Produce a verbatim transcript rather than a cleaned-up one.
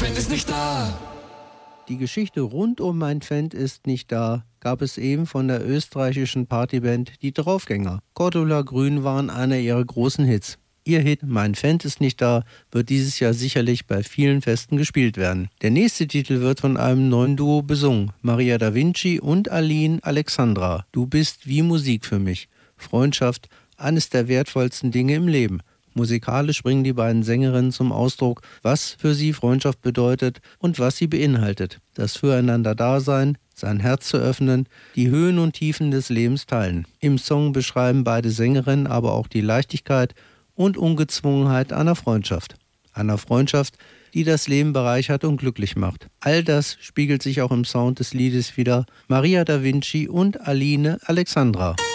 Fan ist nicht da. Die Geschichte rund um Mein Fan ist nicht da gab es eben von der österreichischen Partyband Die Draufgänger. Cordula Grün waren einer ihrer großen Hits. Ihr Hit Mein Fan ist nicht da wird dieses Jahr sicherlich bei vielen Festen gespielt werden. Der nächste Titel wird von einem neuen Duo besungen. Maria da Vinci und Aline Alexandra. Du bist wie Musik für mich. Freundschaft, eines der wertvollsten Dinge im Leben. Musikalisch bringen die beiden Sängerinnen zum Ausdruck, was für sie Freundschaft bedeutet und was sie beinhaltet. Das Füreinander-Dasein, sein Herz zu öffnen, die Höhen und Tiefen des Lebens teilen. Im Song beschreiben beide Sängerinnen aber auch die Leichtigkeit und Ungezwungenheit einer Freundschaft. Einer Freundschaft, die das Leben bereichert und glücklich macht. All das spiegelt sich auch im Sound des Liedes wider. Maria da Vinci und Aline Alexandra.